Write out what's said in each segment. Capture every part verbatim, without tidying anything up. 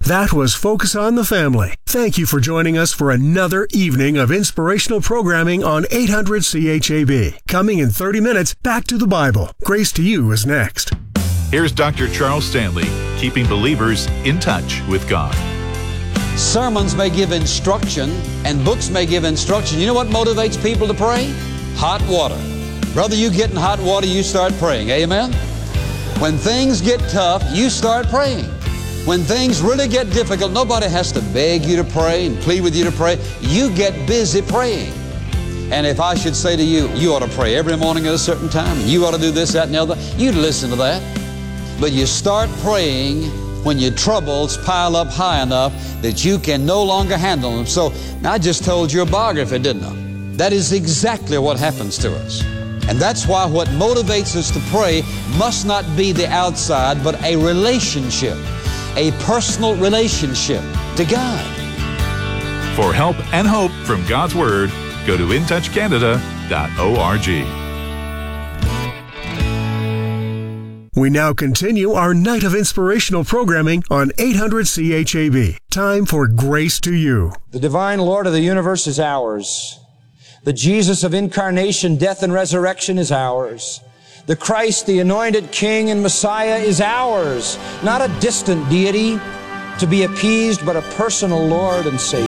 That was Focus on the Family. Thank you for joining us for another evening of inspirational programming on eight hundred C H A B. Coming in thirty minutes, back to the Bible. Grace to You is next. Here's Doctor Charles Stanley, keeping believers in touch with God. Sermons may give instruction, and books may give instruction. You know what motivates people to pray? Hot water. Brother, you get in hot water, you start praying. Amen? When things get tough, you start praying. When things really get difficult, nobody has to beg you to pray and plead with you to pray. You get busy praying. And if I should say to you, you ought to pray every morning at a certain time, and you ought to do this, that, and the other, you'd listen to that. But you start praying when your troubles pile up high enough that you can no longer handle them. So, now I just told you a biography, didn't I? That is exactly what happens to us. And that's why what motivates us to pray must not be the outside, but a relationship, a personal relationship to God. For help and hope from God's Word, go to in touch canada dot org. We now continue our night of inspirational programming on eight hundred C H A B. Time for Grace to You. The divine Lord of the universe is ours. The Jesus of incarnation, death, and resurrection is ours. The Christ, the anointed King and Messiah, is ours. Not a distant deity to be appeased, but a personal Lord and Savior.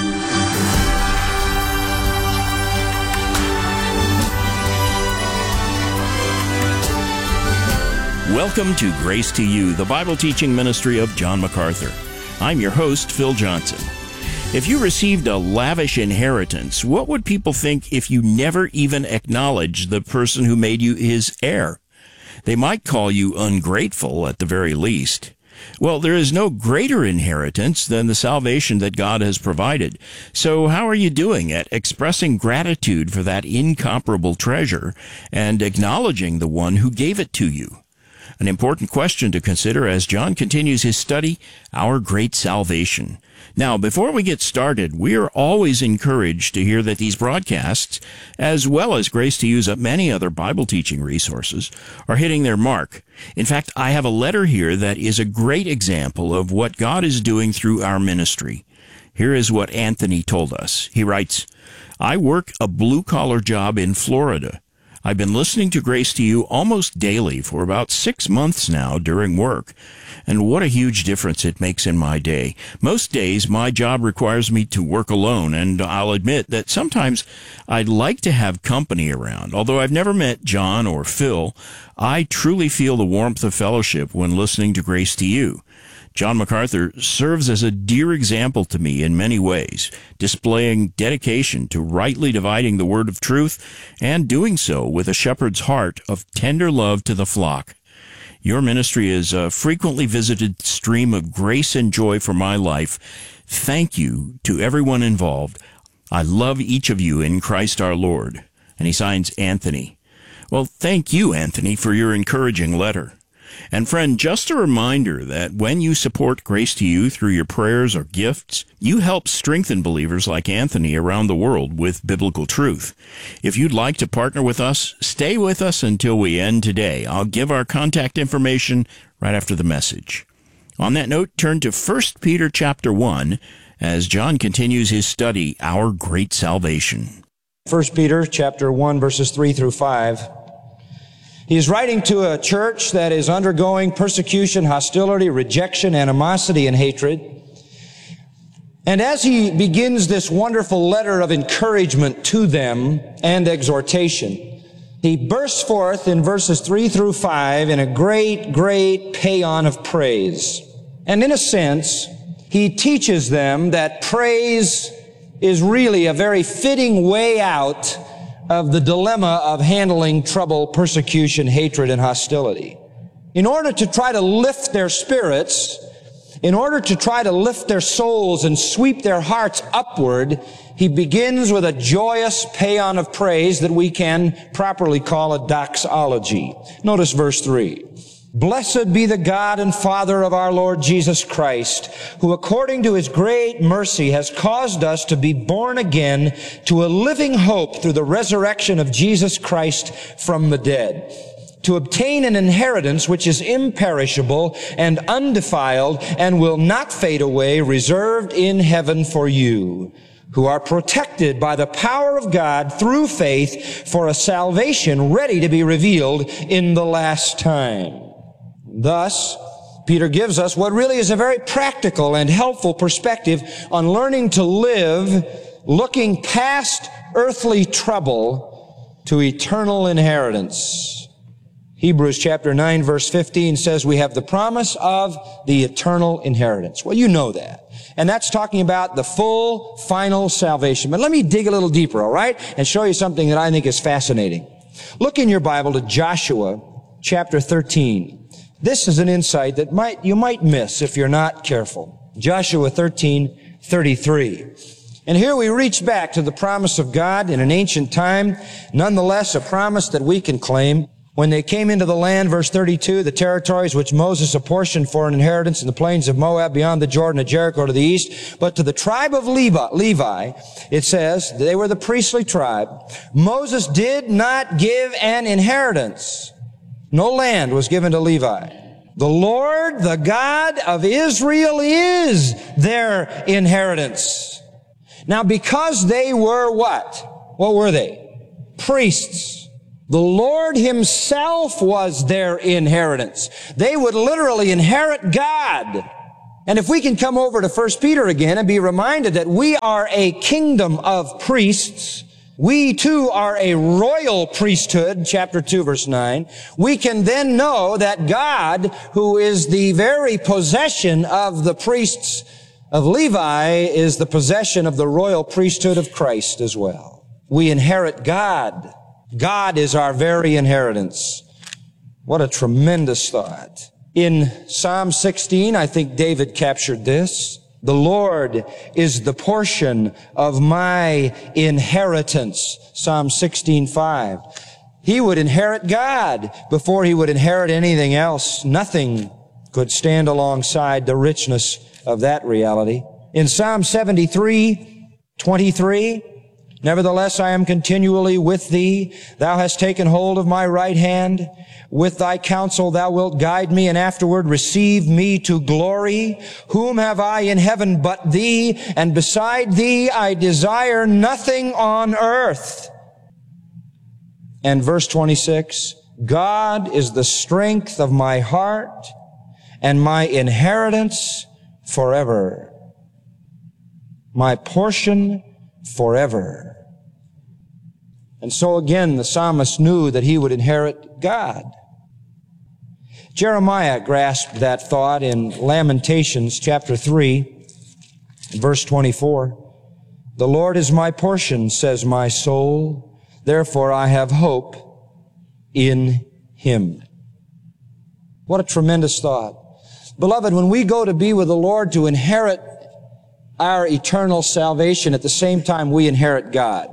Welcome to Grace to You, the Bible teaching ministry of John MacArthur. I'm your host, Phil Johnson. If you received a lavish inheritance, what would people think if you never even acknowledged the person who made you his heir? They might call you ungrateful at the very least. Well, there is no greater inheritance than the salvation that God has provided. So how are you doing at expressing gratitude for that incomparable treasure and acknowledging the one who gave it to you? An important question to consider as John continues his study, Our Great Salvation. Now, before we get started, we are always encouraged to hear that these broadcasts, as well as Grace to You's many other Bible teaching resources, are hitting their mark. In fact, I have a letter here that is a great example of what God is doing through our ministry. Here is what Anthony told us. He writes, I work a blue-collar job in Florida. I've been listening to Grace to You almost daily for about six months now during work, and what a huge difference it makes in my day. Most days, my job requires me to work alone, and I'll admit that sometimes I'd like to have company around. Although I've never met John or Phil, I truly feel the warmth of fellowship when listening to Grace to You. John MacArthur serves as a dear example to me in many ways, displaying dedication to rightly dividing the word of truth and doing so with a shepherd's heart of tender love to the flock. Your ministry is a frequently visited stream of grace and joy for my life. Thank you to everyone involved. I love each of you in Christ our Lord. And he signs Anthony. Well, thank you, Anthony, for your encouraging letter. And friend, just a reminder that when you support Grace to You through your prayers or gifts, you help strengthen believers like Anthony around the world with biblical truth. If you'd like to partner with us, stay with us until we end today. I'll give our contact information right after the message. On that note, turn to First Peter chapter one as John continues his study, Our Great Salvation. First Peter chapter one, verses three through five. He's writing to a church that is undergoing persecution, hostility, rejection, animosity, and hatred. And as he begins this wonderful letter of encouragement to them and exhortation, he bursts forth in verses three through five in a great, great paean of praise. And in a sense, he teaches them that praise is really a very fitting way out of the dilemma of handling trouble, persecution, hatred, and hostility. In order to try to lift their spirits, in order to try to lift their souls and sweep their hearts upward, he begins with a joyous paean of praise that we can properly call a doxology. Notice verse three. Blessed be the God and Father of our Lord Jesus Christ, who according to His great mercy has caused us to be born again to a living hope through the resurrection of Jesus Christ from the dead, to obtain an inheritance which is imperishable and undefiled and will not fade away, reserved in heaven for you, who are protected by the power of God through faith for a salvation ready to be revealed in the last time. Thus, Peter gives us what really is a very practical and helpful perspective on learning to live looking past earthly trouble to eternal inheritance. Hebrews chapter nine verse fifteen says we have the promise of the eternal inheritance. Well, you know that. And that's talking about the full, final salvation. But let me dig a little deeper, all right, and show you something that I think is fascinating. Look in your Bible to Joshua chapter thirteen. This is an insight that might you might miss if you're not careful. Joshua thirteen thirty-three. And here we reach back to the promise of God in an ancient time, nonetheless a promise that we can claim. When they came into the land, verse thirty-two, the territories which Moses apportioned for an inheritance in the plains of Moab beyond the Jordan of Jericho to the east, but to the tribe of Levi, Levi, it says, they were the priestly tribe, Moses did not give an inheritance. No land was given to Levi. The Lord, the God of Israel, is their inheritance. Now, because they were what? What were they? Priests. The Lord Himself was their inheritance. They would literally inherit God. And if we can come over to First Peter again and be reminded that we are a kingdom of priests, we too are a royal priesthood, chapter two, verse nine, we can then know that God, who is the very possession of the priests of Levi, is the possession of the royal priesthood of Christ as well. We inherit God. God is our very inheritance. What a tremendous thought. In Psalm sixteen, I think David captured this. The Lord is the portion of my inheritance. Psalm sixteen five. He would inherit God before he would inherit anything else. Nothing could stand alongside the richness of that reality. In Psalm seventy-three twenty-three, nevertheless, I am continually with thee. Thou hast taken hold of my right hand. With thy counsel thou wilt guide me, and afterward receive me to glory. Whom have I in heaven but thee? And beside thee I desire nothing on earth. And verse twenty-six, God is the strength of my heart and my inheritance forever. My portion forever. And so again, the psalmist knew that he would inherit God. Jeremiah grasped that thought in Lamentations chapter three, verse twenty-four. The Lord is my portion, says my soul. Therefore I have hope in Him. What a tremendous thought. Beloved, when we go to be with the Lord to inherit our eternal salvation, at the same time we inherit God.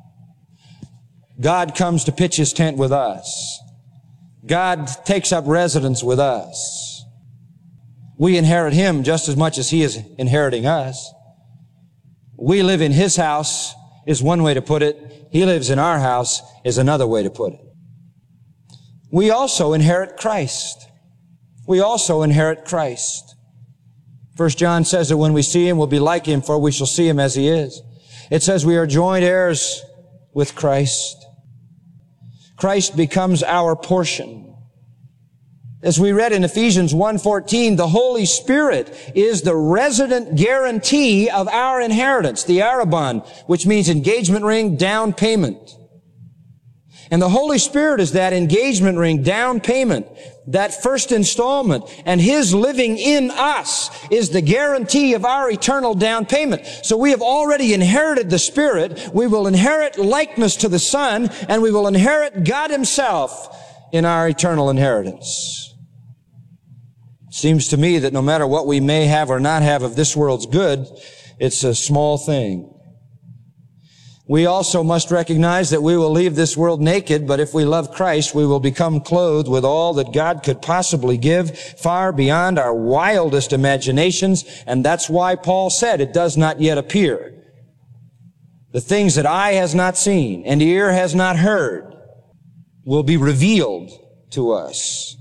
God comes to pitch His tent with us. God takes up residence with us. We inherit Him just as much as He is inheriting us. We live in His house is one way to put it. He lives in our house is another way to put it. We also inherit Christ. We also inherit Christ. First John says that when we see Him, we'll be like Him, for we shall see Him as He is. It says we are joint heirs with Christ. Christ becomes our portion. As we read in Ephesians one fourteen, the Holy Spirit is the resident guarantee of our inheritance, the arrabon, which means engagement ring, down payment. And the Holy Spirit is that engagement ring, down payment, that first installment, and His living in us is the guarantee of our eternal down payment. So we have already inherited the Spirit, we will inherit likeness to the Son, and we will inherit God Himself in our eternal inheritance. It seems to me that no matter what we may have or not have of this world's good, it's a small thing. We also must recognize that we will leave this world naked, but if we love Christ, we will become clothed with all that God could possibly give, far beyond our wildest imaginations, and that's why Paul said it does not yet appear. The things that eye has not seen and ear has not heard will be revealed to us.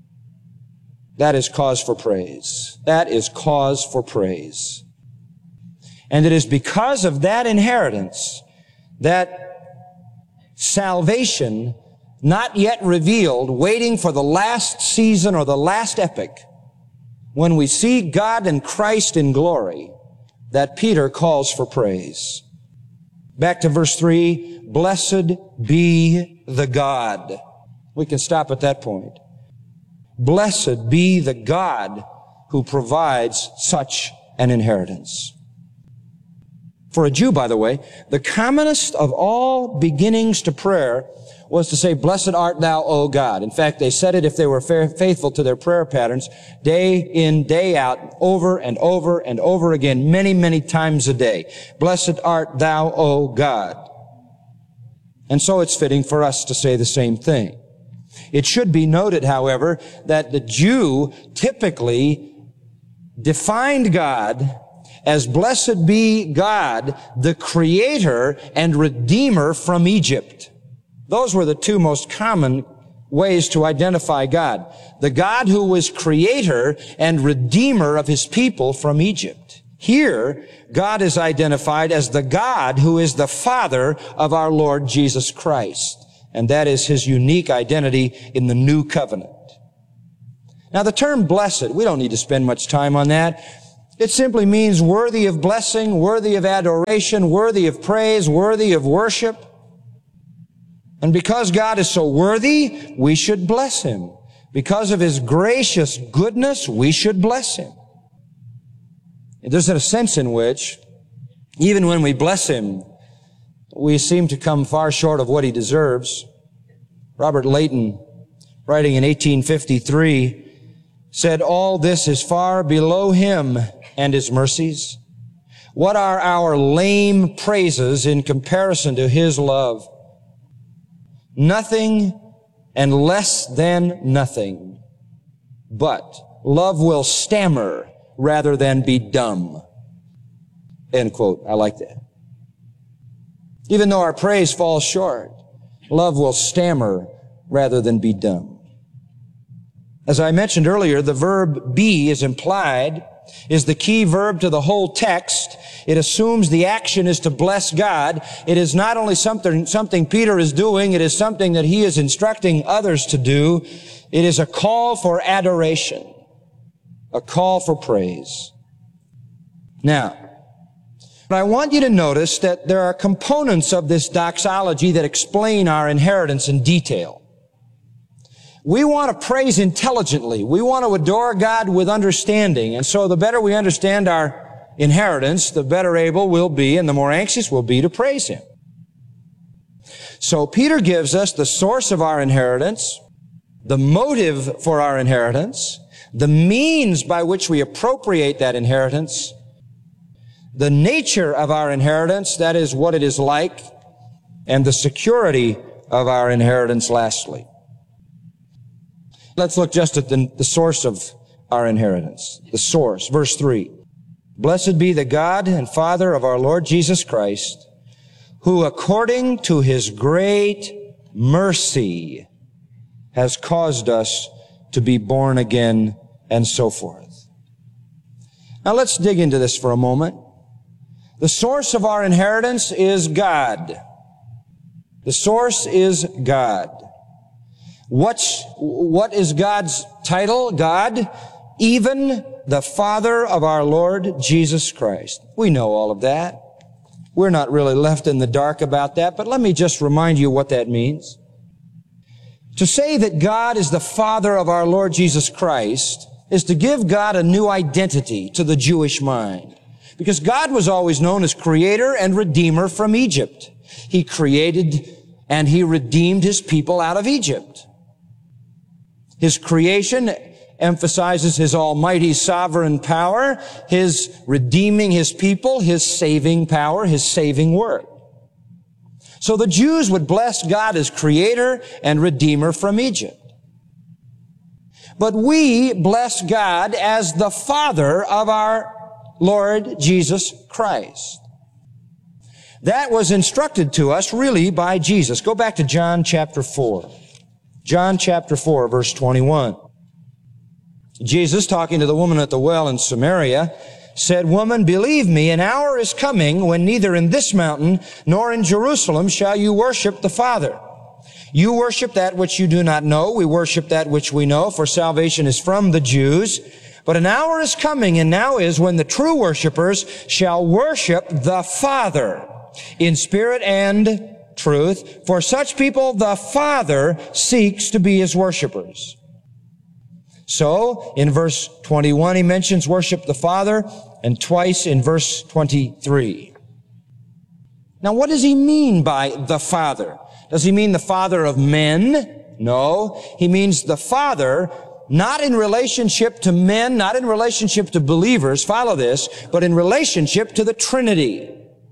That is cause for praise. That is cause for praise. And it is because of that inheritance, that salvation not yet revealed, waiting for the last season or the last epoch, when we see God and Christ in glory, that Peter calls for praise. Back to verse three, blessed be the God. We can stop at that point. Blessed be the God who provides such an inheritance. For a Jew, by the way, the commonest of all beginnings to prayer was to say, blessed art thou, O God. In fact, they said it if they were faithful to their prayer patterns, day in, day out, over and over and over again, many, many times a day. Blessed art thou, O God. And so it's fitting for us to say the same thing. It should be noted, however, that the Jew typically defined God as blessed be God, the creator and redeemer from Egypt. Those were the two most common ways to identify God. The God who was creator and redeemer of his people from Egypt. Here, God is identified as the God who is the Father of our Lord Jesus Christ. And that is his unique identity in the new covenant. Now, the term blessed, we don't need to spend much time on that. It simply means worthy of blessing, worthy of adoration, worthy of praise, worthy of worship. And because God is so worthy, we should bless him. Because of his gracious goodness, we should bless him. There's a sense in which, even when we bless him, we seem to come far short of what he deserves. Robert Leighton, writing in eighteen fifty-three, said, all this is far below him and his mercies. What are our lame praises in comparison to his love? Nothing and less than nothing. But love will stammer rather than be dumb. End quote. I like that. Even though our praise falls short, love will stammer rather than be dumb. As I mentioned earlier, the verb be is implied, is the key verb to the whole text. It assumes the action is to bless God. It is not only something, something Peter is doing, it is something that he is instructing others to do. It is a call for adoration, a call for praise. Now, I want you to notice that there are components of this doxology that explain our inheritance in detail. We want to praise intelligently. We want to adore God with understanding. And so the better we understand our inheritance, the better able we'll be and the more anxious we'll be to praise him. So Peter gives us the source of our inheritance, the motive for our inheritance, the means by which we appropriate that inheritance, the nature of our inheritance, that is what it is like, and the security of our inheritance lastly. Let's look just at the, the source of our inheritance. The source. Verse three. Blessed be the God and Father of our Lord Jesus Christ, who according to his great mercy has caused us to be born again, and so forth. Now let's dig into this for a moment. The source of our inheritance is God. The source is God. What's, what is God's title? God, even the Father of our Lord Jesus Christ. We know all of that. We're not really left in the dark about that, but let me just remind you what that means. To say that God is the Father of our Lord Jesus Christ is to give God a new identity to the Jewish mind. Because God was always known as creator and redeemer from Egypt. He created and he redeemed his people out of Egypt. His creation emphasizes his almighty sovereign power, his redeeming his people, his saving power, his saving work. So the Jews would bless God as creator and redeemer from Egypt. But we bless God as the Father of our Lord Jesus Christ. That was instructed to us really by Jesus. Go back to John chapter four. John chapter four, verse twenty-one. Jesus, talking to the woman at the well in Samaria, said, "Woman, believe me, an hour is coming when neither in this mountain nor in Jerusalem shall you worship the Father. You worship that which you do not know. We worship that which we know, for salvation is from the Jews. But an hour is coming, and now is, when the true worshipers shall worship the Father in spirit and truth. For such people the Father seeks to be His worshipers." So, in verse twenty-one, he mentions worship the Father, and twice in verse twenty-three. Now, what does he mean by the Father? Does he mean the Father of men? No. He means the Father, not in relationship to men, not in relationship to believers, follow this, but in relationship to the Trinity.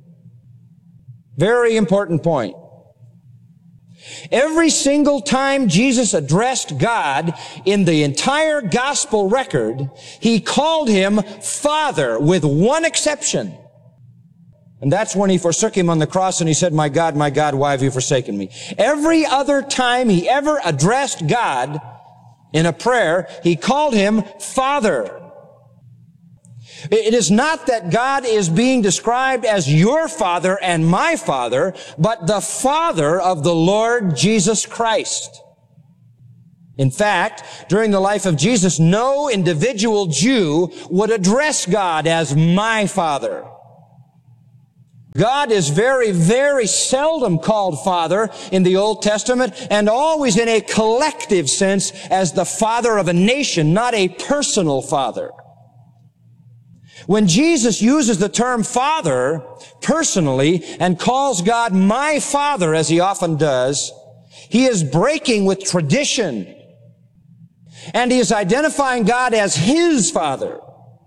Very important point. Every single time Jesus addressed God in the entire gospel record, He called Him Father, with one exception. And that's when He forsook Him on the cross and He said, "My God, my God, why have you forsaken me?" Every other time He ever addressed God in a prayer, He called Him Father. It is not that God is being described as your Father and my Father, but the Father of the Lord Jesus Christ. In fact, during the life of Jesus, no individual Jew would address God as my Father. God is very, very seldom called Father in the Old Testament, and always in a collective sense as the Father of a nation, not a personal Father. When Jesus uses the term Father personally and calls God my Father, as He often does, He is breaking with tradition. And He is identifying God as His Father.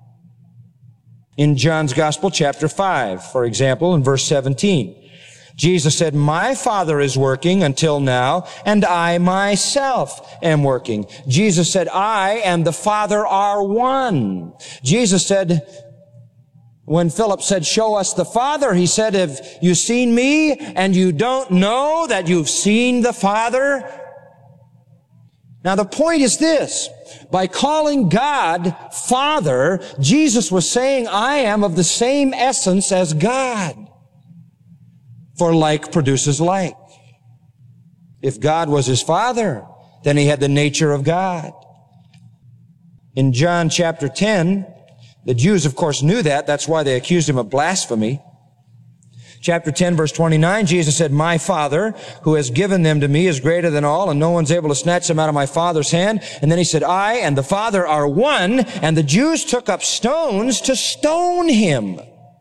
In John's Gospel, chapter five, for example, in verse seventeen, Jesus said, "My Father is working until now, and I myself am working." Jesus said, "I and the Father are one." Jesus said, when Philip said, "Show us the Father," He said, "Have you seen me and you don't know that you've seen the Father?" Now the point is this. By calling God Father, Jesus was saying, "I am of the same essence as God." For like produces like. If God was His Father, then He had the nature of God. In John chapter ten, the Jews, of course, knew that. That's why they accused Him of blasphemy. Chapter ten, verse twenty-nine, Jesus said, "My Father, who has given them to me, is greater than all, and no one's able to snatch them out of my Father's hand." And then He said, "I and the Father are one." And the Jews took up stones to stone Him.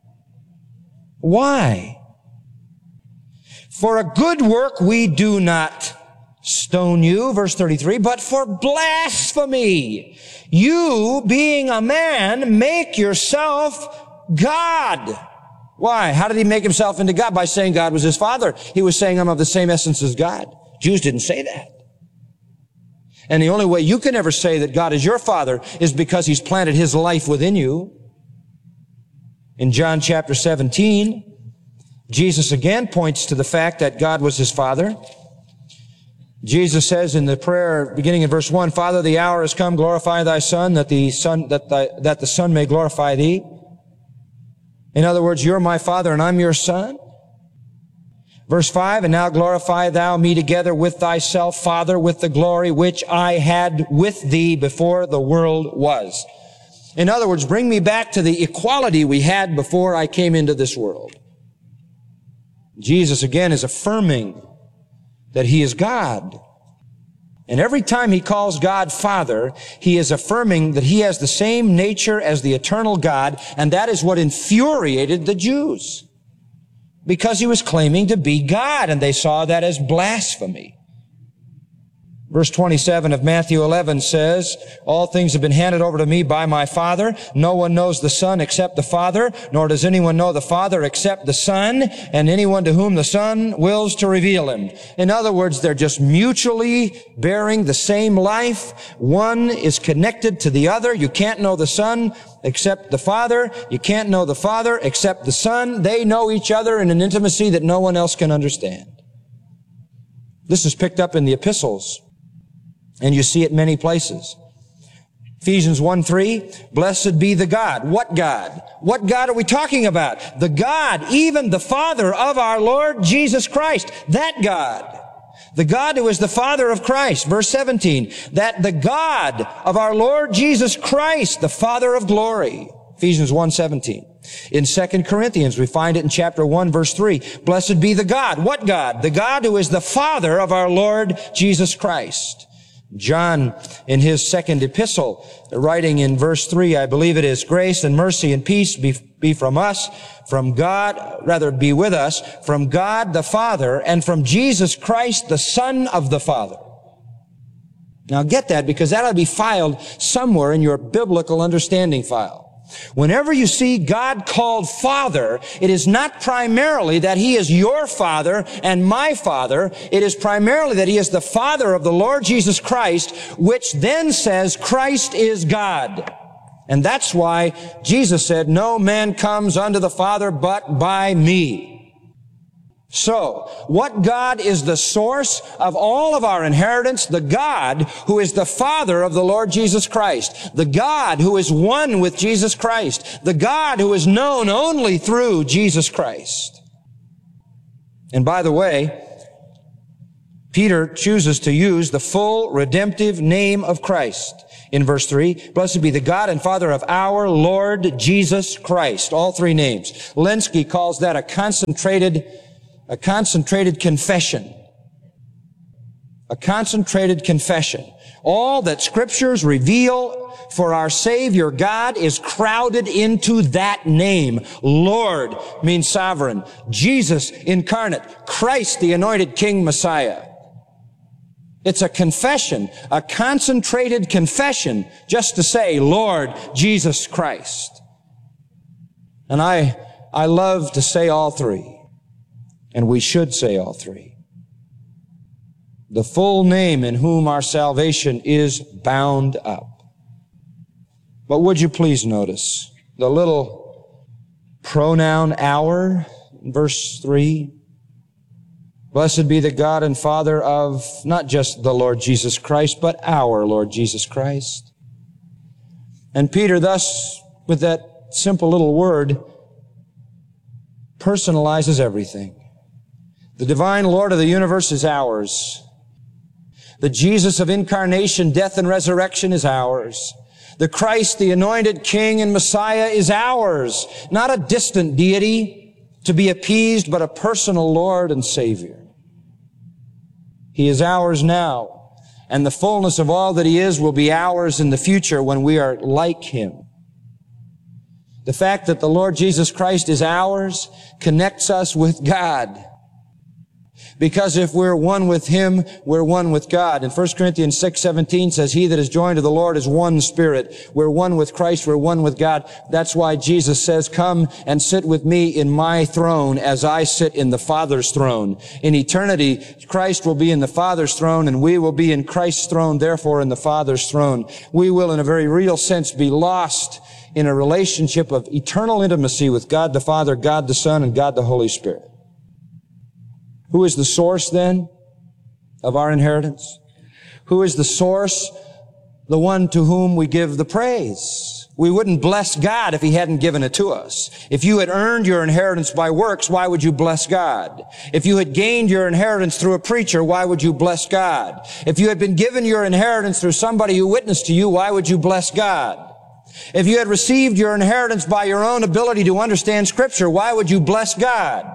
Why? "For a good work we do not stone you," verse thirty-three, "but for blasphemy. You, being a man, make yourself God." Why? How did He make Himself into God? By saying God was His Father. He was saying, "I'm of the same essence as God." Jews didn't say that. And the only way you can ever say that God is your Father is because He's planted His life within you. In John chapter seventeen, Jesus again points to the fact that God was His Father. Jesus says in the prayer beginning in verse one, "Father, the hour has come, glorify Thy Son, that the Son, that thy, that the Son may glorify Thee." In other words, you're my Father and I'm your Son. Verse five, "And now glorify Thou me together with Thyself, Father, with the glory which I had with Thee before the world was." In other words, bring me back to the equality we had before I came into this world. Jesus again is affirming that He is God. And every time He calls God Father, He is affirming that He has the same nature as the eternal God, and that is what infuriated the Jews. Because He was claiming to be God, and they saw that as blasphemy. Verse twenty-seven of Matthew eleven says, "All things have been handed over to me by my Father. No one knows the Son except the Father, nor does anyone know the Father except the Son, and anyone to whom the Son wills to reveal Him." In other words, they're just mutually bearing the same life. One is connected to the other. You can't know the Son except the Father. You can't know the Father except the Son. They know each other in an intimacy that no one else can understand. This is picked up in the epistles. And you see it many places. Ephesians one three, blessed be the God. What God? What God are we talking about? The God, even the Father of our Lord Jesus Christ. That God. The God who is the Father of Christ. Verse seventeen, that the God of our Lord Jesus Christ, the Father of glory. Ephesians one seventeen. In Second Corinthians, we find it in chapter one, verse three. Blessed be the God. What God? The God who is the Father of our Lord Jesus Christ. John, in his second epistle, writing in verse three, I believe it is, grace and mercy and peace be, be from us, from God, rather be with us, from God the Father, and from Jesus Christ, the Son of the Father. Now get that, because that'll be filed somewhere in your biblical understanding file. Whenever you see God called Father, it is not primarily that He is your Father and my Father. It is primarily that He is the Father of the Lord Jesus Christ, which then says Christ is God. And that's why Jesus said, no man comes unto the Father but by me. So, what God is the source of all of our inheritance? The God who is the Father of the Lord Jesus Christ. The God who is one with Jesus Christ. The God who is known only through Jesus Christ. And by the way, Peter chooses to use the full redemptive name of Christ. In verse three, blessed be the God and Father of our Lord Jesus Christ. All three names. Lenski calls that a concentrated A concentrated confession. A concentrated confession. All that Scriptures reveal for our Savior God is crowded into that name. Lord means sovereign. Jesus incarnate. Christ the anointed King Messiah. It's a confession, a concentrated confession, just to say, Lord Jesus Christ. And I, I love to say all three. And we should say all three. The full name in whom our salvation is bound up. But would you please notice the little pronoun our in verse three? Blessed be the God and Father of not just the Lord Jesus Christ, but our Lord Jesus Christ. And Peter thus, with that simple little word, personalizes everything. The divine Lord of the universe is ours. The Jesus of incarnation, death, and resurrection is ours. The Christ, the anointed King and Messiah, is ours. Not a distant deity to be appeased, but a personal Lord and Savior. He is ours now, and the fullness of all that He is will be ours in the future when we are like Him. The fact that the Lord Jesus Christ is ours connects us with God. Because if we're one with Him, we're one with God. And First Corinthians six seventeen says, he that is joined to the Lord is one spirit. We're one with Christ, we're one with God. That's why Jesus says, come and sit with me in my throne as I sit in the Father's throne. In eternity, Christ will be in the Father's throne and we will be in Christ's throne, therefore in the Father's throne. We will, in a very real sense, be lost in a relationship of eternal intimacy with God the Father, God the Son, and God the Holy Spirit. Who is the source then of our inheritance? Who is the source? The one to whom we give the praise. We wouldn't bless God if He hadn't given it to us. If you had earned your inheritance by works, why would you bless God? If you had gained your inheritance through a preacher, why would you bless God? If you had been given your inheritance through somebody who witnessed to you, why would you bless God? If you had received your inheritance by your own ability to understand Scripture, why would you bless God?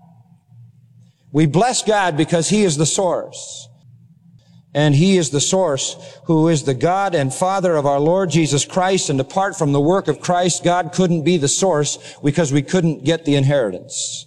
We bless God because He is the source. And He is the source who is the God and Father of our Lord Jesus Christ. And apart from the work of Christ, God couldn't be the source because we couldn't get the inheritance.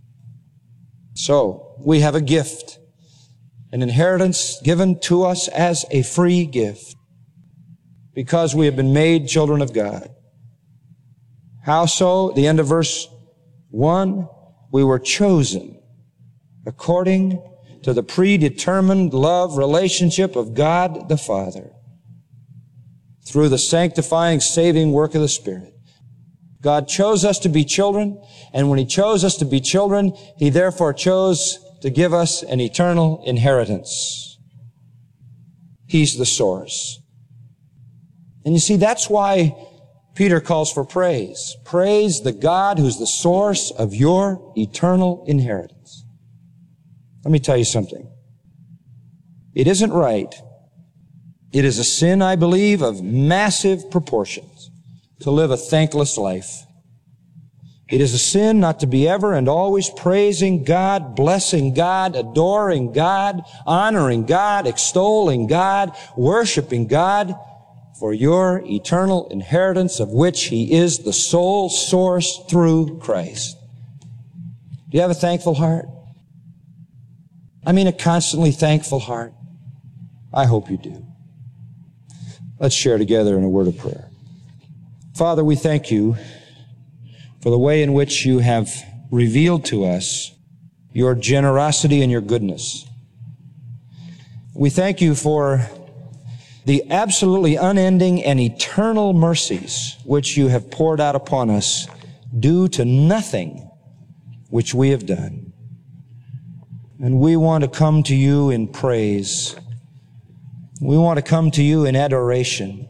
So, we have a gift. An inheritance given to us as a free gift. Because we have been made children of God. How so? The end of verse one. We were chosen according to the predetermined love relationship of God the Father through the sanctifying, saving work of the Spirit. God chose us to be children, and when He chose us to be children, He therefore chose to give us an eternal inheritance. He's the source. And you see, that's why Peter calls for praise. Praise the God who's the source of your eternal inheritance. Let me tell you something. It isn't right. It is a sin, I believe, of massive proportions to live a thankless life. It is a sin not to be ever and always praising God, blessing God, adoring God, honoring God, extolling God, worshiping God for your eternal inheritance, of which He is the sole source through Christ. Do you have a thankful heart? I mean a constantly thankful heart. I hope you do. Let's share together in a word of prayer. Father, we thank You for the way in which You have revealed to us Your generosity and Your goodness. We thank You for the absolutely unending and eternal mercies which You have poured out upon us due to nothing which we have done. And we want to come to You in praise. We want to come to You in adoration.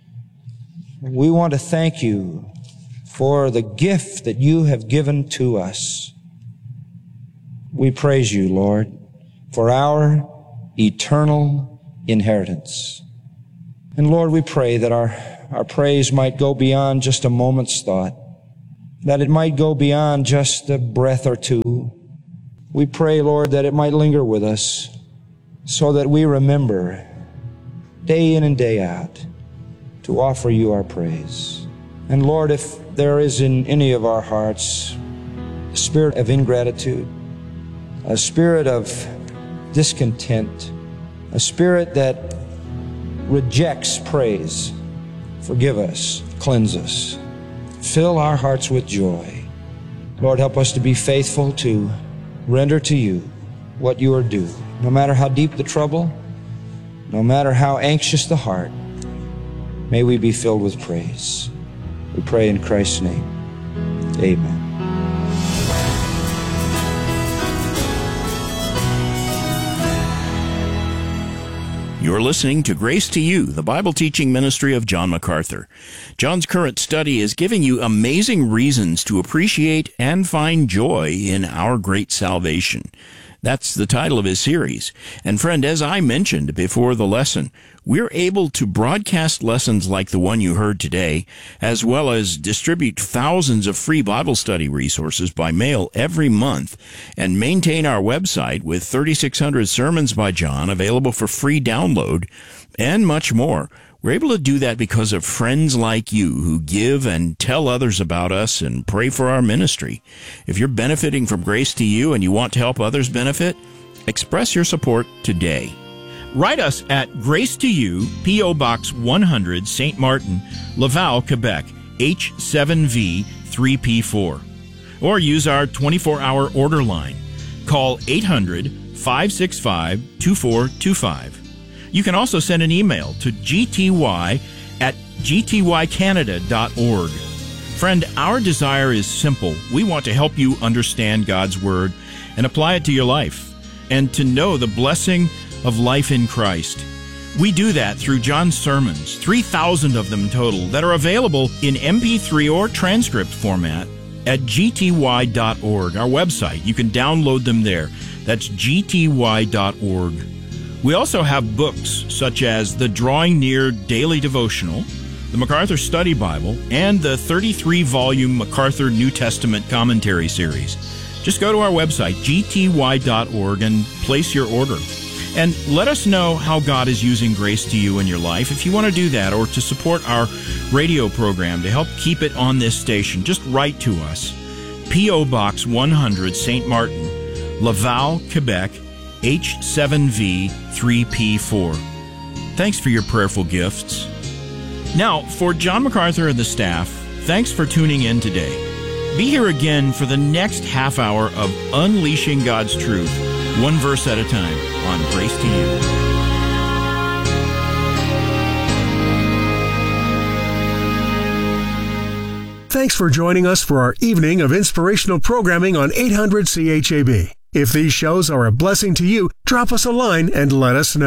We want to thank You for the gift that You have given to us. We praise You, Lord, for our eternal inheritance. And Lord, we pray that our, our praise might go beyond just a moment's thought, that it might go beyond just a breath or two. We pray, Lord, that it might linger with us so that we remember day in and day out to offer You our praise. And Lord, if there is in any of our hearts a spirit of ingratitude, a spirit of discontent, a spirit that rejects praise, forgive us, cleanse us, fill our hearts with joy. Lord, help us to be faithful to render to You what You are due. No matter how deep the trouble, no matter how anxious the heart, may we be filled with praise. We pray in Christ's name. Amen. You're listening to Grace to You, the Bible teaching ministry of John MacArthur. John's current study is giving you amazing reasons to appreciate and find joy in our great salvation. That's the title of his series. And friend, as I mentioned before the lesson, we're able to broadcast lessons like the one you heard today, as well as distribute thousands of free Bible study resources by mail every month, and maintain our website with thirty-six hundred sermons by John available for free download, and much more. We're able to do that because of friends like you who give and tell others about us and pray for our ministry. If you're benefiting from Grace to You and you want to help others benefit, express your support today. Write us at Grace to You, P O. Box one hundred, Saint Martin, Laval, Quebec, H seven V three P four. Or use our twenty-four hour order line. Call eight hundred, five six five, two four two five. You can also send an email to g t y at g t y canada dot org. Friend, our desire is simple. We want to help you understand God's Word and apply it to your life, and to know the blessing of life in Christ. We do that through John's sermons, three thousand of them total, that are available in M P three or transcript format at g t y dot org, our website. You can download them there. That's g t y dot org. We also have books such as the Drawing Near Daily Devotional, the MacArthur Study Bible, and the thirty-three volume MacArthur New Testament Commentary Series. Just go to our website, g t y dot org, and place your order. And let us know how God is using Grace to You in your life. If you want to do that, or to support our radio program to help keep it on this station, just write to us. P O. Box one hundred, Saint Martin, Laval, Quebec, H seven V three P four. Thanks for your prayerful gifts. Now, for John MacArthur and the staff, thanks for tuning in today. Be here again for the next half hour of Unleashing God's Truth, one verse at a time, on Grace to You. Thanks for joining us for our evening of inspirational programming on eight hundred C H A B. If these shows are a blessing to you, drop us a line and let us know.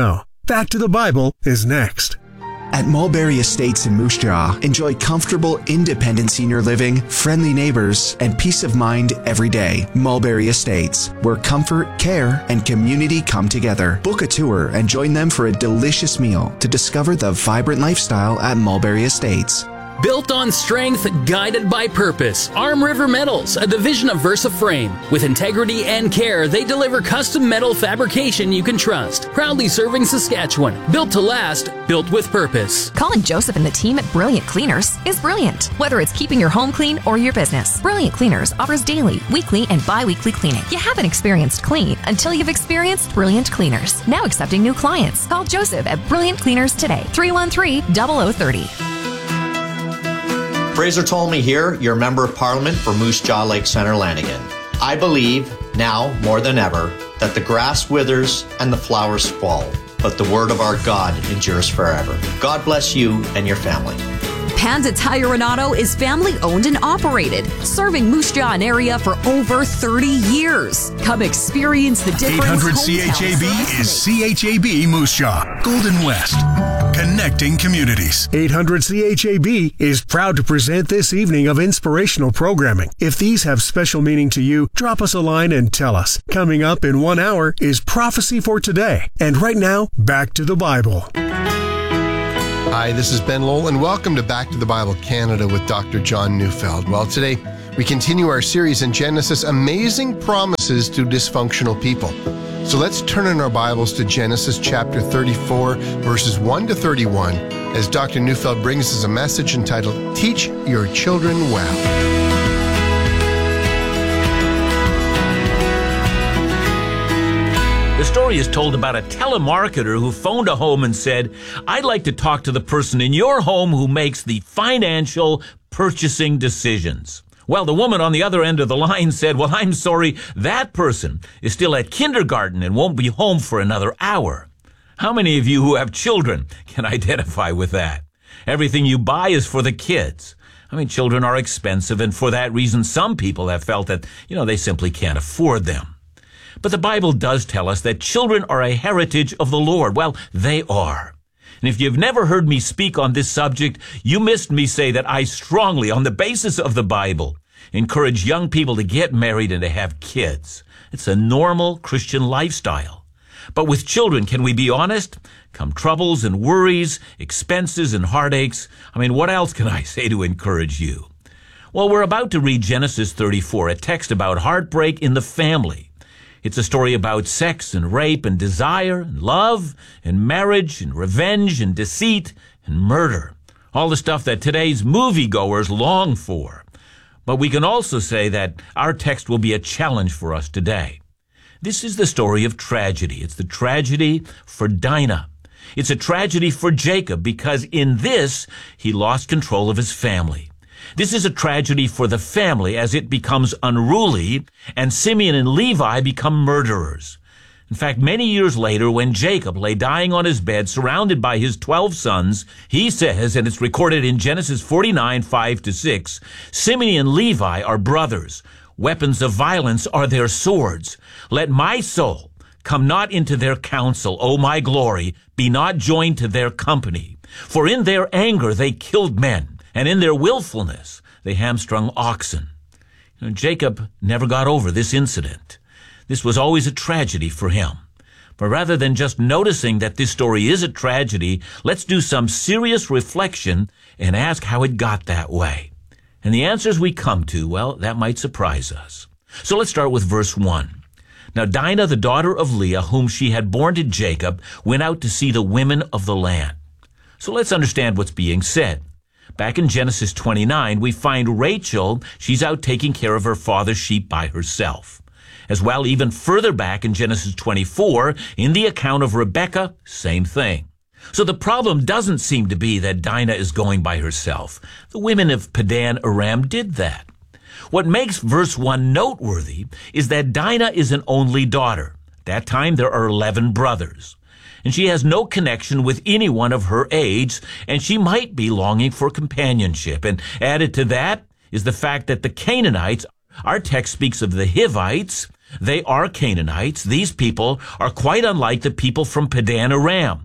Back to the Bible is next. At Mulberry Estates in Moose Jaw, enjoy comfortable, independent senior living, friendly neighbors, and peace of mind every day. Mulberry Estates, where comfort, care, and community come together. Book a tour and join them for a delicious meal to discover the vibrant lifestyle at Mulberry Estates. Built on strength, guided by purpose. Arm River Metals, a division of Versa Frame. With integrity and care, they deliver custom metal fabrication you can trust. Proudly serving Saskatchewan. Built to last, built with purpose. Calling Joseph and the team at Brilliant Cleaners is brilliant. Whether it's keeping your home clean or your business, Brilliant Cleaners offers daily, weekly, and bi-weekly cleaning. You haven't experienced clean until you've experienced Brilliant Cleaners. Now accepting new clients. Call Joseph at Brilliant Cleaners today. three one three, zero zero three zero. Fraser Tolmie here, your Member of Parliament for Moose Jaw Lake Centre Lanigan. I believe, now more than ever, that the grass withers and the flowers fall, but the word of our God endures forever. God bless you and your family. Panda Tire Renato is family owned and operated, serving Moose Jaw and area for over thirty years. Come experience the difference. eight hundred C H A B is C H A B Moose Jaw, Golden West. Connecting communities. eight hundred C H A B is proud to present this evening of inspirational programming. If these have special meaning to you, drop us a line and tell us. Coming up in one hour is Prophecy for Today. And right now, back to the Bible. Hi, this is Ben Lowell, and welcome to Back to the Bible Canada with Doctor John Neufeld. Well, today we continue our series in Genesis, Amazing Promises to Dysfunctional People. So let's turn in our Bibles to Genesis chapter thirty-four, verses one to thirty-one, as Doctor Neufeld brings us a message entitled, Teach Your Children Well. The story is told about a telemarketer who phoned a home and said, I'd like to talk to the person in your home who makes the financial purchasing decisions. Well, the woman on the other end of the line said, well, I'm sorry, that person is still at kindergarten and won't be home for another hour. How many of you who have children can identify with that? Everything you buy is for the kids. I mean, children are expensive, and for that reason, some people have felt that, you know, they simply can't afford them. But the Bible does tell us that children are a heritage of the Lord. Well, they are. And if you've never heard me speak on this subject, you missed me say that I strongly, on the basis of the Bible, encourage young people to get married and to have kids. It's a normal Christian lifestyle. But with children, can we be honest? Come troubles and worries, expenses and heartaches. I mean, what else can I say to encourage you? Well, we're about to read Genesis thirty-four, a text about heartbreak in the family. It's a story about sex and rape and desire and love and marriage and revenge and deceit and murder. All the stuff that today's moviegoers long for. But we can also say that our text will be a challenge for us today. This is the story of tragedy. It's the tragedy for Dinah. It's a tragedy for Jacob because in this, he lost control of his family. This is a tragedy for the family as it becomes unruly and Simeon and Levi become murderers. In fact, many years later, when Jacob lay dying on his bed surrounded by his twelve sons, he says, and it's recorded in Genesis forty-nine, five to six, Simeon and Levi are brothers. Weapons of violence are their swords. Let my soul come not into their counsel, O my glory, be not joined to their company. For in their anger they killed men, and in their willfulness they hamstrung oxen. You know, Jacob never got over this incident. This was always a tragedy for him. But rather than just noticing that this story is a tragedy, let's do some serious reflection and ask how it got that way. And the answers we come to, well, that might surprise us. So let's start with verse one. Now Dinah, the daughter of Leah, whom she had borne to Jacob, went out to see the women of the land. So let's understand what's being said. Back in Genesis twenty-nine, we find Rachel, she's out taking care of her father's sheep by herself. As well, even further back in Genesis twenty-four, in the account of Rebekah, same thing. So the problem doesn't seem to be that Dinah is going by herself. The women of Padan Aram did that. What makes verse one noteworthy is that Dinah is an only daughter. At that time, there are eleven brothers. And she has no connection with anyone of her age, and she might be longing for companionship. And added to that is the fact that the Canaanites, our text speaks of the Hivites, they are Canaanites. These people are quite unlike the people from Padan Aram.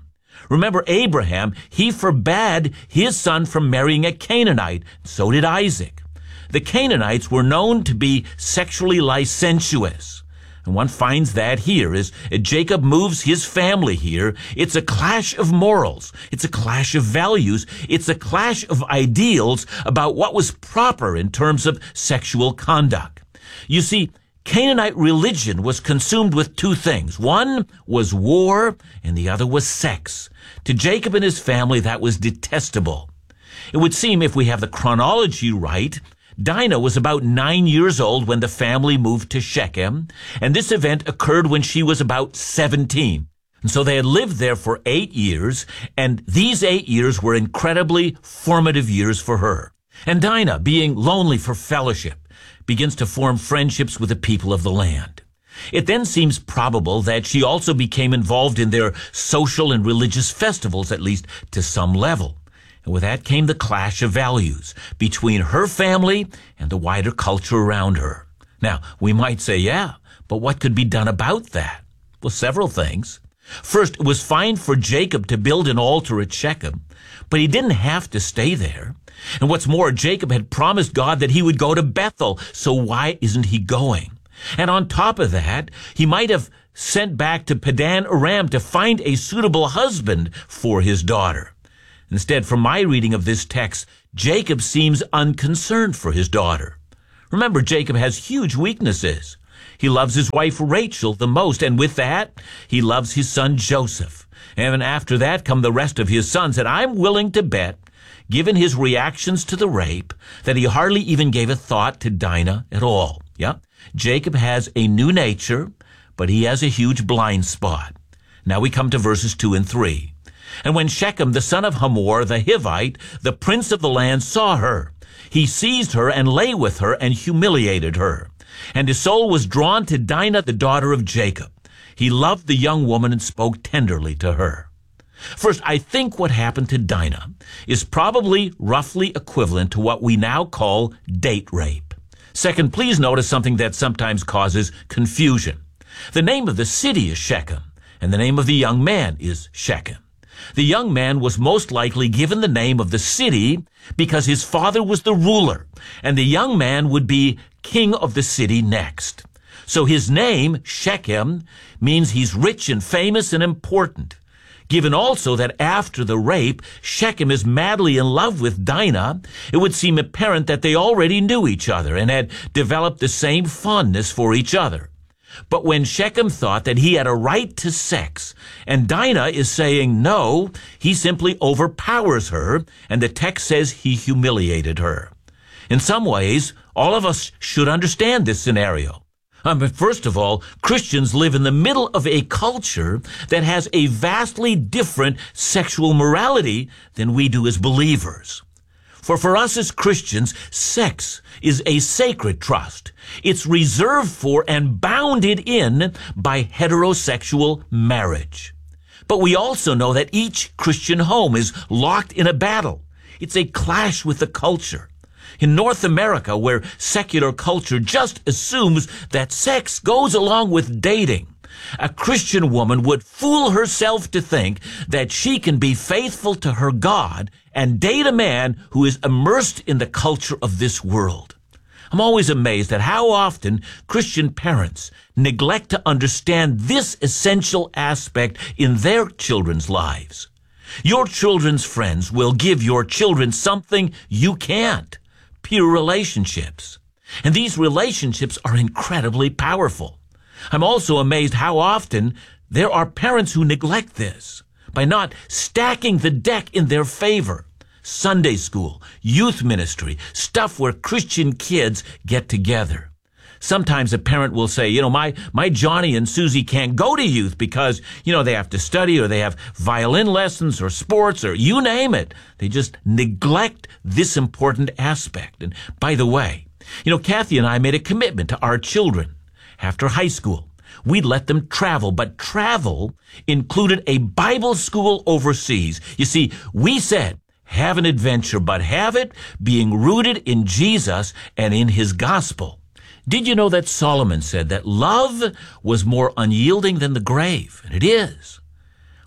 Remember Abraham, he forbade his son from marrying a Canaanite. So did Isaac. The Canaanites were known to be sexually licentious. And one finds that here as Jacob moves his family here. It's a clash of morals. It's a clash of values. It's a clash of ideals about what was proper in terms of sexual conduct. You see, Canaanite religion was consumed with two things. One was war, and the other was sex. To Jacob and his family, that was detestable. It would seem, if we have the chronology right, Dinah was about nine years old when the family moved to Shechem, and this event occurred when she was about seventeen. And so they had lived there for eight years, and these eight years were incredibly formative years for her. And Dinah, being lonely for fellowship, begins to form friendships with the people of the land. It then seems probable that she also became involved in their social and religious festivals, at least to some level. And with that came the clash of values between her family and the wider culture around her. Now, we might say, yeah, but what could be done about that? Well, several things. First, it was fine for Jacob to build an altar at Shechem, but he didn't have to stay there. And what's more, Jacob had promised God that he would go to Bethel, so why isn't he going? And on top of that, he might have sent back to Padan Aram to find a suitable husband for his daughter. Instead, from my reading of this text, Jacob seems unconcerned for his daughter. Remember, Jacob has huge weaknesses. He loves his wife Rachel the most, and with that, he loves his son Joseph. And after that come the rest of his sons, and I'm willing to bet, given his reactions to the rape, that he hardly even gave a thought to Dinah at all. Yeah, Jacob has a new nature, but he has a huge blind spot. Now we come to verses two and three. And when Shechem, the son of Hamor, the Hivite, the prince of the land, saw her, he seized her and lay with her and humiliated her. And his soul was drawn to Dinah, the daughter of Jacob. He loved the young woman and spoke tenderly to her. First, I think what happened to Dinah is probably roughly equivalent to what we now call date rape. Second, please notice something that sometimes causes confusion. The name of the city is Shechem, and the name of the young man is Shechem. The young man was most likely given the name of the city because his father was the ruler, and the young man would be king of the city next. So his name, Shechem, means he's rich and famous and important. Given also that after the rape, Shechem is madly in love with Dinah, it would seem apparent that they already knew each other and had developed the same fondness for each other. But when Shechem thought that he had a right to sex, and Dinah is saying no, he simply overpowers her, and the text says he humiliated her. In some ways, all of us should understand this scenario. Um, but first of all, Christians live in the middle of a culture that has a vastly different sexual morality than we do as believers. For for us as Christians, sex is a sacred trust. It's reserved for and bounded in by heterosexual marriage. But we also know that each Christian home is locked in a battle. It's a clash with the culture. In North America, where secular culture just assumes that sex goes along with dating, a Christian woman would fool herself to think that she can be faithful to her God and date a man who is immersed in the culture of this world. I'm always amazed at how often Christian parents neglect to understand this essential aspect in their children's lives. Your children's friends will give your children something you can't: peer relationships. And these relationships are incredibly powerful. I'm also amazed how often there are parents who neglect this by not stacking the deck in their favor. Sunday school, youth ministry, stuff where Christian kids get together. Sometimes a parent will say, you know, my, my Johnny and Susie can't go to youth because, you know, they have to study or they have violin lessons or sports or you name it. They just neglect this important aspect. And by the way, you know, Kathy and I made a commitment to our children. After high school, we'd let them travel, but travel included a Bible school overseas. You see, we said, have an adventure, but have it being rooted in Jesus and in his gospel. Did you know that Solomon said that love was more unyielding than the grave? And it is.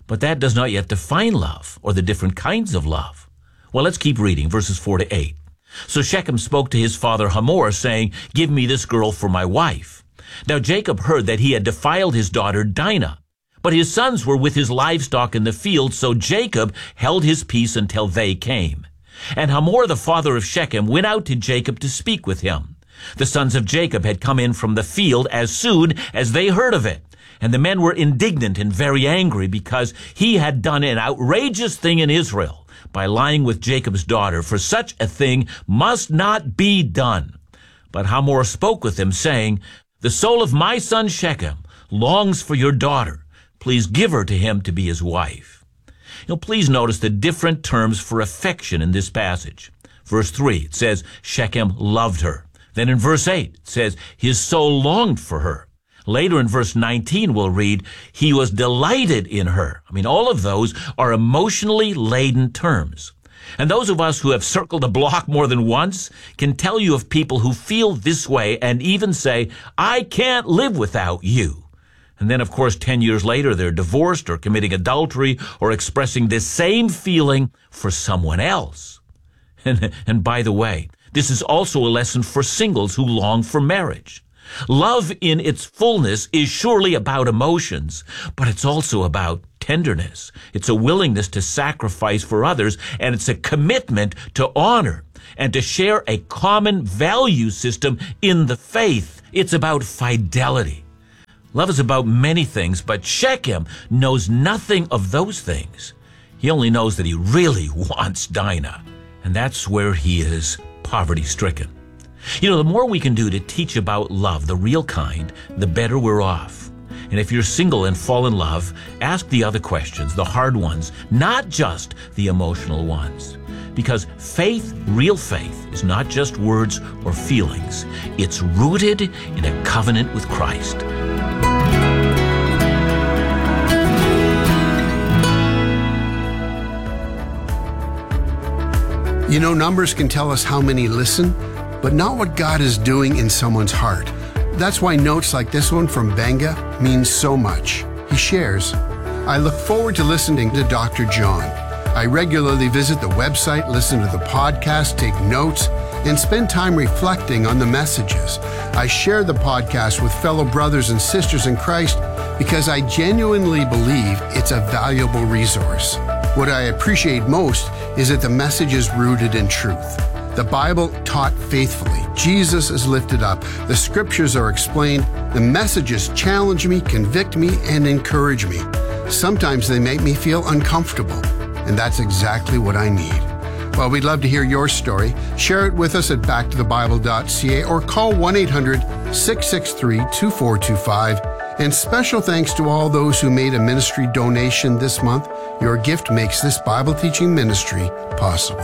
But that does not yet define love or the different kinds of love. Well, let's keep reading verses four to eight. So Shechem spoke to his father Hamor, saying, "Give me this girl for my wife." Now Jacob heard that he had defiled his daughter Dinah, but his sons were with his livestock in the field, so Jacob held his peace until they came. And Hamor the father of Shechem went out to Jacob to speak with him. The sons of Jacob had come in from the field as soon as they heard of it. And the men were indignant and very angry because he had done an outrageous thing in Israel by lying with Jacob's daughter, for such a thing must not be done. But Hamor spoke with him, saying, "The soul of my son Shechem longs for your daughter. Please give her to him to be his wife." You know, please notice the different terms for affection in this passage. Verse three, it says, Shechem loved her. Then in verse eight, it says, his soul longed for her. Later in verse nineteen, we'll read, he was delighted in her. I mean, all of those are emotionally laden terms. And those of us who have circled the block more than once can tell you of people who feel this way and even say, I can't live without you. And then, of course, ten years later, they're divorced or committing adultery or expressing this same feeling for someone else. And, and by the way, this is also a lesson for singles who long for marriage. Love in its fullness is surely about emotions, but it's also about tenderness. It's a willingness to sacrifice for others, and it's a commitment to honor and to share a common value system in the faith. It's about fidelity. Love is about many things, but Shechem knows nothing of those things. He only knows that he really wants Dinah, and that's where he is poverty-stricken. You know, the more we can do to teach about love, the real kind, the better we're off. And if you're single and fall in love, ask the other questions, the hard ones, not just the emotional ones. Because faith, real faith, is not just words or feelings. It's rooted in a covenant with Christ. You know, numbers can tell us how many listen, but not what God is doing in someone's heart. That's why notes like this one from Benga means so much. He shares, I look forward to listening to Doctor John. I regularly visit the website, listen to the podcast, take notes, and spend time reflecting on the messages. I share the podcast with fellow brothers and sisters in Christ because I genuinely believe it's a valuable resource. What I appreciate most is that the message is rooted in truth. The Bible taught faithfully. Jesus is lifted up. The scriptures are explained. The messages challenge me, convict me, and encourage me. Sometimes they make me feel uncomfortable, and that's exactly what I need. Well, we'd love to hear your story. Share it with us at back to the bible dot c a or call one eight hundred, six six three, two four two five. And special thanks to all those who made a ministry donation this month. Your gift makes this Bible teaching ministry possible.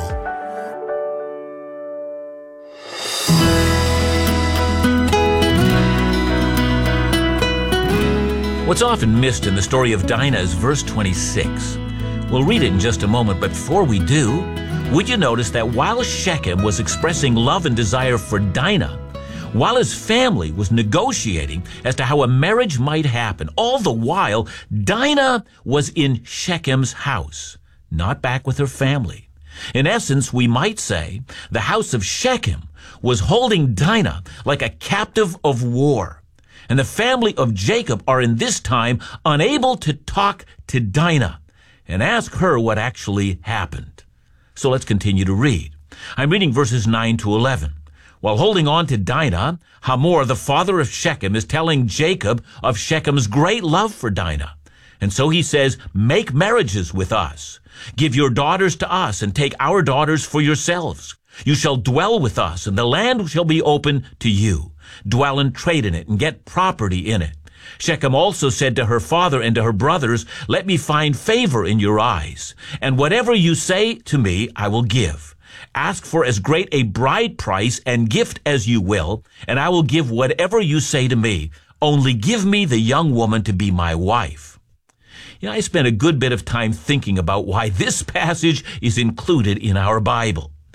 What's often missed in the story of Dinah is verse twenty-six. We'll read it in just a moment, but before we do, would you notice that while Shechem was expressing love and desire for Dinah, while his family was negotiating as to how a marriage might happen, all the while, Dinah was in Shechem's house, not back with her family. In essence, we might say the house of Shechem was holding Dinah like a captive of war. And the family of Jacob are in this time unable to talk to Dinah and ask her what actually happened. So let's continue to read. I'm reading verses nine to eleven. While holding on to Dinah, Hamor, the father of Shechem, is telling Jacob of Shechem's great love for Dinah. And so he says, make marriages with us. Give your daughters to us and take our daughters for yourselves. You shall dwell with us, and the land shall be open to you. Dwell and trade in it, and get property in it. Shechem also said to her father and to her brothers, let me find favor in your eyes, and whatever you say to me, I will give. Ask for as great a bride price and gift as you will, and I will give whatever you say to me. Only give me the young woman to be my wife. You know, I spent a good bit of time thinking about why this passage is included in our Bible.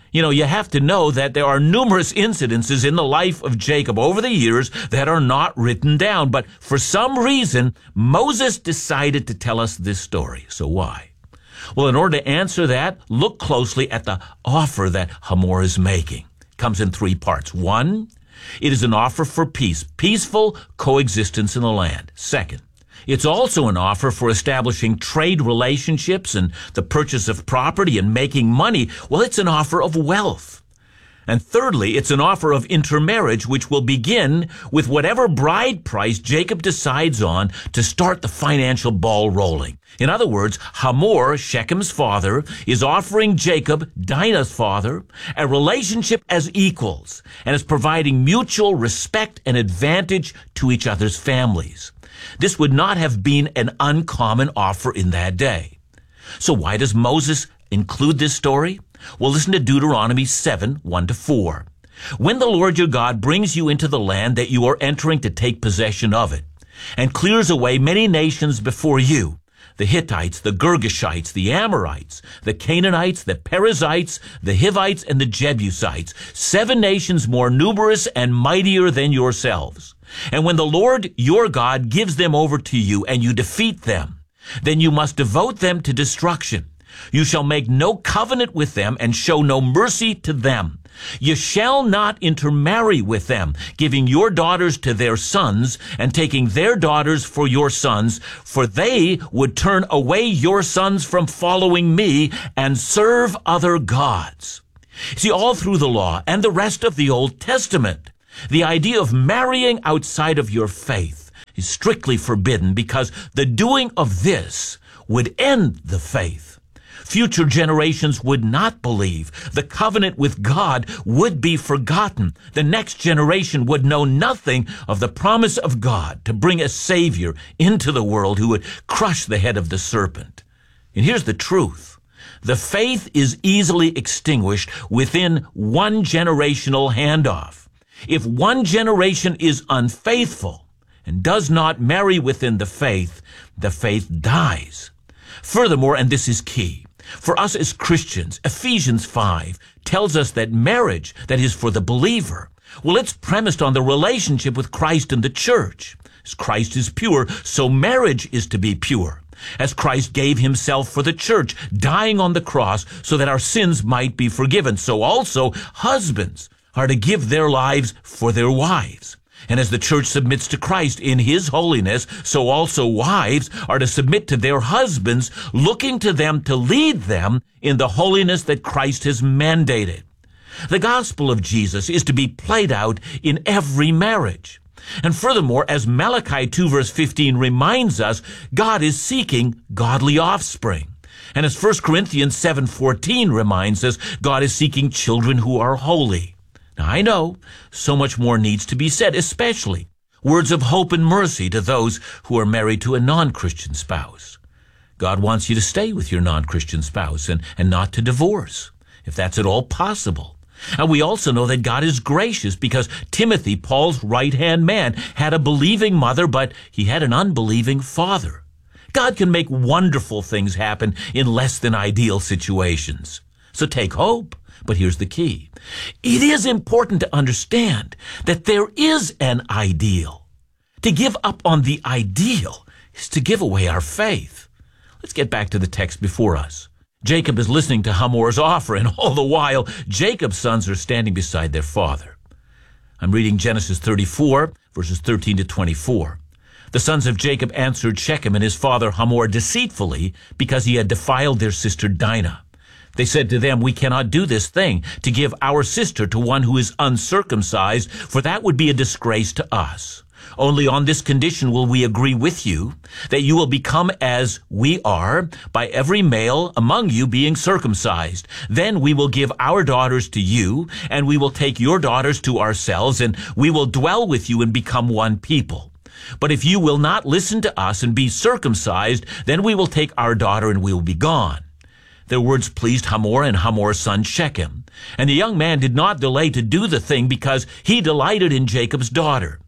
You know, you have to know that there are numerous incidences in the life of Jacob over the years that are not written down. But for some reason, Moses decided to tell us this story. So why? Well, in order to answer that, look closely at the offer that Hamor is making. It comes in three parts. One, it is an offer for peace, peaceful coexistence in the land. Second, it's also an offer for establishing trade relationships and the purchase of property and making money. Well, it's an offer of wealth. And thirdly, it's an offer of intermarriage, which will begin with whatever bride price Jacob decides on to start the financial ball rolling. In other words, Hamor, Shechem's father, is offering Jacob, Dinah's father, a relationship as equals and is providing mutual respect and advantage to each other's families. This would not have been an uncommon offer in that day. So why does Moses include this story? Well, listen to Deuteronomy seven, one to four. When the Lord your God brings you into the land that you are entering to take possession of it, and clears away many nations before you, the Hittites, the Girgashites, the Amorites, the Canaanites, the Perizzites, the Hivites, and the Jebusites, seven nations more numerous and mightier than yourselves. And when the Lord your God gives them over to you and you defeat them, then you must devote them to destruction. You shall make no covenant with them and show no mercy to them. You shall not intermarry with them, giving your daughters to their sons and taking their daughters for your sons, for they would turn away your sons from following me and serve other gods. See, all through the law and the rest of the Old Testament, the idea of marrying outside of your faith is strictly forbidden because the doing of this would end the faith. Future generations would not believe. The covenant with God would be forgotten. The next generation would know nothing of the promise of God to bring a Savior into the world who would crush the head of the serpent. And here's the truth. The faith is easily extinguished within one generational handoff. If one generation is unfaithful and does not marry within the faith, the faith dies. Furthermore, and this is key, for us as Christians, Ephesians five tells us that marriage, that is for the believer, well, it's premised on the relationship with Christ and the church. As Christ is pure, so marriage is to be pure. As Christ gave himself for the church, dying on the cross so that our sins might be forgiven, so also husbands are to give their lives for their wives. And as the church submits to Christ in his holiness, so also wives are to submit to their husbands, looking to them to lead them in the holiness that Christ has mandated. The gospel of Jesus is to be played out in every marriage. And furthermore, as Malachi two verse fifteen reminds us, God is seeking godly offspring. And as First Corinthians seven fourteen reminds us, God is seeking children who are holy. Now, I know so much more needs to be said, especially words of hope and mercy to those who are married to a non-Christian spouse. God wants you to stay with your non-Christian spouse and, and not to divorce, if that's at all possible. And we also know that God is gracious because Timothy, Paul's right-hand man, had a believing mother, but he had an unbelieving father. God can make wonderful things happen in less than ideal situations. So take hope. But here's the key. It is important to understand that there is an ideal. To give up on the ideal is to give away our faith. Let's get back to the text before us. Jacob is listening to Hamor's offer, and all the while, Jacob's sons are standing beside their father. I'm reading Genesis thirty-four, verses thirteen to twenty-four. The sons of Jacob answered Shechem and his father Hamor deceitfully because he had defiled their sister Dinah. They said to them, "We cannot do this thing, to give our sister to one who is uncircumcised, for that would be a disgrace to us. Only on this condition will we agree with you, that you will become as we are, by every male among you being circumcised. Then we will give our daughters to you, and we will take your daughters to ourselves, and we will dwell with you and become one people. But if you will not listen to us and be circumcised, then we will take our daughter and we will be gone." Their words pleased Hamor and Hamor's son Shechem. And the young man did not delay to do the thing because he delighted in Jacob's daughter.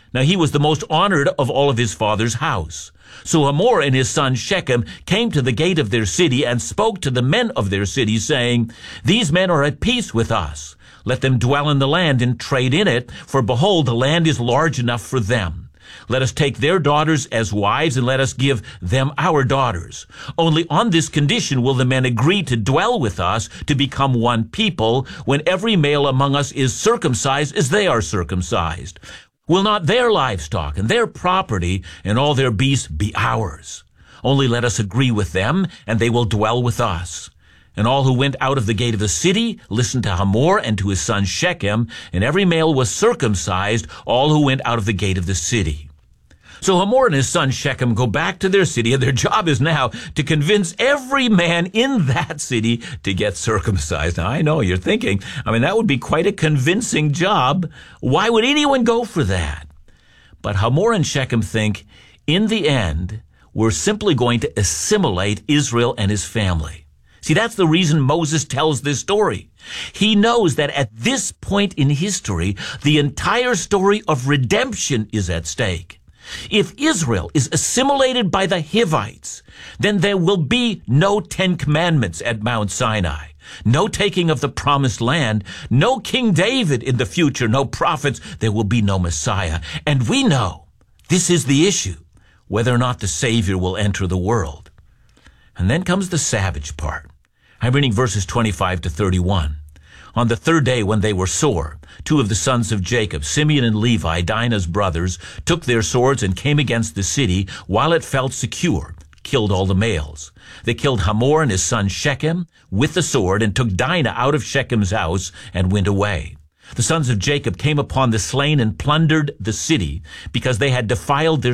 Now he was the most honored of all of his father's house. So Hamor and his son Shechem came to the gate of their city and spoke to the men of their city, saying, These men are at peace with us. Let them dwell in the land and trade in it, for behold, the land is large enough for them. Let us take their daughters as wives, and let us give them our daughters. Only on this condition will the men agree to dwell with us, to become one people, when every male among us is circumcised as they are circumcised. Will not their livestock and their property and all their beasts be ours? Only let us agree with them, and they will dwell with us. And all who went out of the gate of the city listened to Hamor and to his son Shechem, and every male was circumcised, all who went out of the gate of the city. So Hamor and his son Shechem go back to their city, and their job is now to convince every man in that city to get circumcised. Now, I know you're thinking, I mean, that would be quite a convincing job. Why would anyone go for that? But Hamor and Shechem think, in the end, we're simply going to assimilate Israel and his family. See, that's the reason Moses tells this story. He knows that at this point in history, the entire story of redemption is at stake. If Israel is assimilated by the Hivites, then there will be no Ten Commandments at Mount Sinai, no taking of the promised land, no King David in the future, no prophets, there will be no Messiah. And we know this is the issue, whether or not the Savior will enter the world. And then comes the savage part. I'm reading verses twenty-five to thirty-one. On the third day, when they were sore, two of the sons of Jacob, Simeon and Levi, Dinah's brothers, took their swords and came against the city while it felt secure, killed all the males. They killed Hamor and his son Shechem with the sword and took Dinah out of Shechem's house and went away. The sons of Jacob came upon the slain and plundered the city because they had defiled their